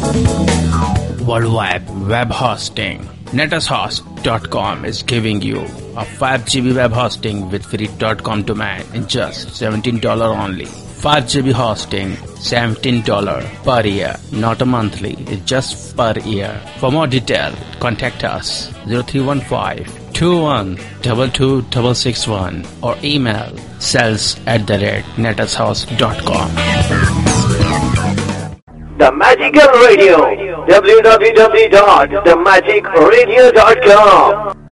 Worldwide web hosting. NetAsHost.com is giving you a 5 GB web hosting with free .com domain in just $17 only. 5 GB hosting, $17 per year, not a monthly, it's just per year. For more detail, contact us 0315-2122-661 or email sales@netashouse.com. The Magical Radio, www.themagicradio.com.